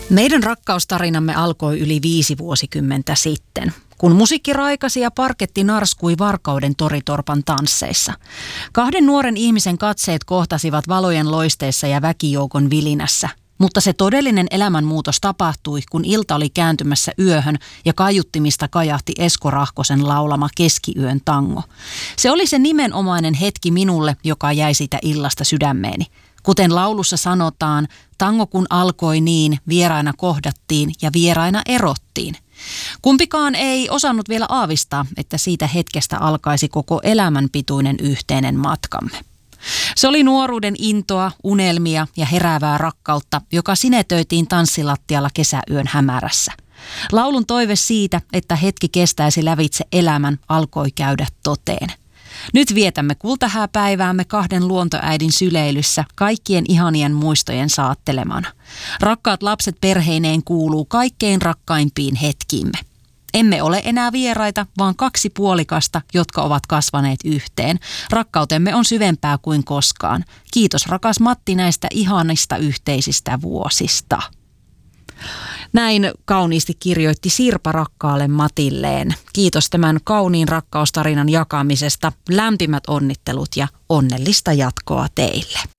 Meidän rakkaustarinamme alkoi yli 5 vuosikymmentä sitten, kun musiikki raikasi ja parketti narskui Varkauden toritorpan tansseissa. 2 nuoren ihmisen katseet kohtasivat valojen loisteessa ja väkijoukon vilinässä. Mutta se todellinen elämänmuutos tapahtui, kun ilta oli kääntymässä yöhön ja kaiuttimista kajahti Esko Rahkosen laulama Keskiyön tango. Se oli se nimenomainen hetki minulle, joka jäi siitä illasta sydämeeni. Kuten laulussa sanotaan, tango kun alkoi niin, vieraina kohdattiin ja vieraina erottiin. Kumpikaan ei osannut vielä aavistaa, että siitä hetkestä alkaisi koko elämän pituinen yhteinen matkamme. Se oli nuoruuden intoa, unelmia ja heräävää rakkautta, joka sinetöitiin tanssilattialla kesäyön hämärässä. Laulun toive siitä, että hetki kestäisi lävitse elämän, alkoi käydä toteen. Nyt vietämme kultahääpäiväämme 2 luontoäidin syleilyssä kaikkien ihanien muistojen saattelemana. Rakkaat lapset perheineen kuuluu kaikkein rakkaimpiin hetkiimme. Emme ole enää vieraita, vaan 2 puolikasta, jotka ovat kasvaneet yhteen. Rakkautemme on syvempää kuin koskaan. Kiitos rakas Matti näistä ihanista yhteisistä vuosista. Näin kauniisti kirjoitti Sirpa rakkaalle Matilleen. Kiitos tämän kauniin rakkaustarinan jakamisesta. Lämpimät onnittelut ja onnellista jatkoa teille.